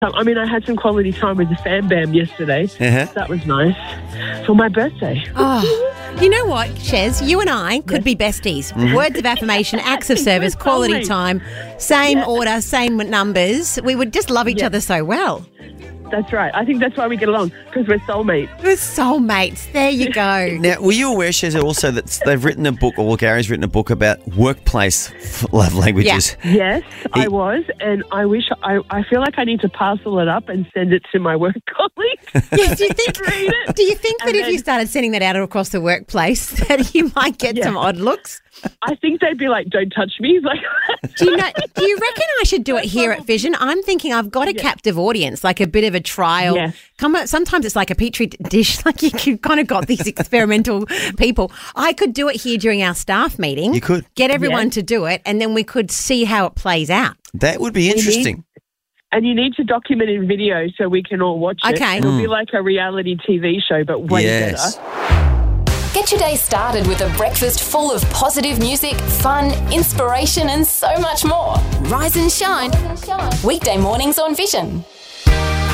I mean, I had some quality time with the Fam Bam yesterday. That was nice. For my birthday. Oh, you know what, Shez? You and I could be besties. Words of affirmation, acts of service, quality time, same order, same numbers. We would just love each other so well. That's right. I think that's why we get along, because we're soulmates. We're soulmates. There you go. Now, were you aware, Shez, also that they've written a book, or Gary's written a book about workplace love languages? Yes, I was, and I I feel like I need to parcel it up and send it to my work colleagues. Yes, do you think that if you started sending that out across the workplace that you might get some odd looks? I think they'd be like, "Don't touch me." Like, do you reckon I should do it here at Vision? I'm thinking I've got a captive audience, like a bit of a trial. Yes. Sometimes it's like a petri dish, like you've kind of got these experimental people. I could do it here during our staff meeting. You could. Get everyone to do it, and then we could see how it plays out. That would be interesting. And you need to document in video so we can all watch it. Okay. It'll be like a reality TV show, but way better. Get your day started with a breakfast full of positive music, fun, inspiration and so much more. Rise and shine. Weekday mornings on Vision.